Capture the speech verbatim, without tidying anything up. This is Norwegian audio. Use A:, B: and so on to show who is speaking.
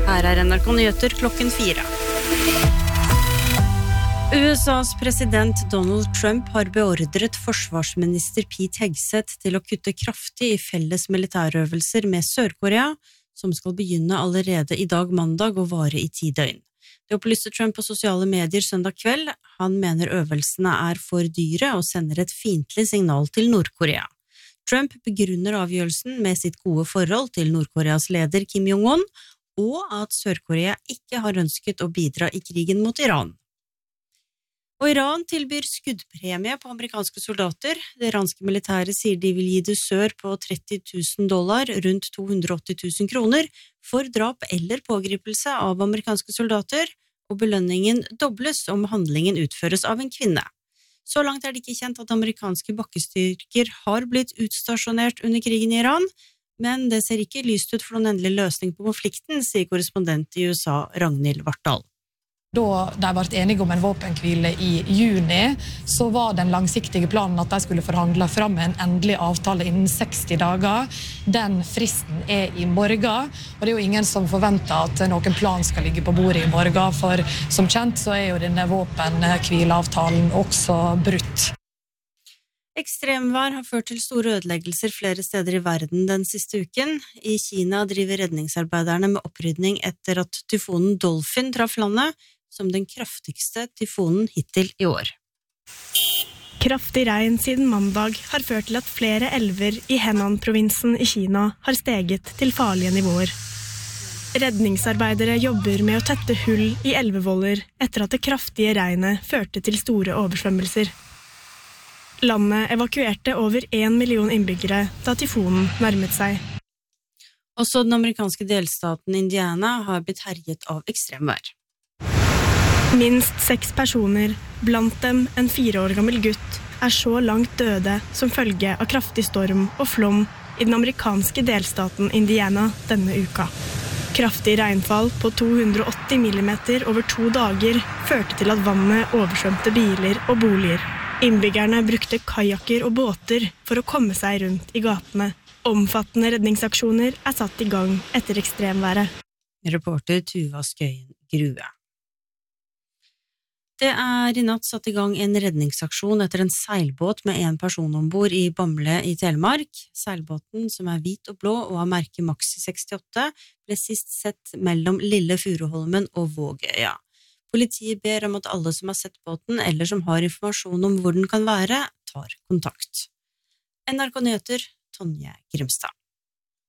A: Her er N R K Nyheter klokken fire. U S A's president Donald Trump har beordret forsvarsminister Pete Hegseth til å kutte kraftig i felles militærøvelser med Sør-Korea, som skal begynne allerede i dag mandag og vare i ti døgn. Det opplyste Trump på sosiale medier søndag kveld. Han mener øvelsene er for dyre og sender et fiendtlig signal til Nord-Korea. Trump begrunner avgjørelsen med sitt gode forhold til Nord-Koreas leder Kim Jong-un, og at Sør-Korea ikke har ønsket å bidra i krigen mot Iran. Og Iran tilbyr skuddpremie på amerikanske soldater. Det iranske militæret sier de vil gi dusør på tretti tusen dollar, rundt to hundre og åtti tusen kroner, for drap eller pågripelse av amerikanske soldater, og belønningen dobles om handlingen utføres av en kvinne. Så langt er det ikke kjent at amerikanske bakkestyrker har blitt utstasjonert under krigen i Iran, men det ser ikke lyst ut for noen endelig løsning på konflikten, sier korrespondent i U S A Ragnhild Vartdal.
B: Da de ble enige om en våpenhvile i juni, så var den langsiktige planen at de skulle forhandle frem en endelig avtale innen seksti dager. Den fristen er i morgen, og det er jo ingen som forventer at noen plan skal ligge på bordet i morgen, for som kjent så er jo denne våpenhvileavtalen også brutt.
A: Ekstremvær har ført til store ødeleggelser flere steder i verden den siste uken. I Kina driver redningsarbeiderne med opprydning etter at tyfonen Dolphin traff landet, som den kraftigste tyfonen hittil i år.
C: Kraftig regn siden mandag har ført til at flere elver i Henan-provinsen i Kina har steget til farlige nivåer. Redningsarbeidere jobber med å tette hull i elvevoller etter at det kraftige regnet førte til store oversvømmelser. Landet evakuerte over en million innbyggere da tyfonen nærmet seg.
A: Også den amerikanske delstaten Indiana har blitt herjet av ekstremvær.
C: Minst seks personer, blant dem en fire år gammel gutt, er så langt døde som følge av kraftig storm og flom i den amerikanske delstaten Indiana denne uka. Kraftig regnfall på to hundre og åtti millimeter over to dager førte til at vannet oversvømte biler og boliger. Innbyggerne brukte kajakker og båter for å komme seg rundt i gatene. Omfattende redningsaksjoner er satt i gang etter ekstremværet.
A: Reporter Tuva Skøyen Grue. Det er i natt satt i gang en redningsaksjon etter en seilbåt med en person ombord i Bamble i Telemark. Seilbåten, som er hvit og blå og har merket Maxi sekstiåtte, ble sist sett mellom Lille Furuholmen og Vågøya. Politiet ber om at alle som har sett båten eller som har informasjon om hvor den kan være, tar kontakt. N R K Nyheter, Tonje Grimstad.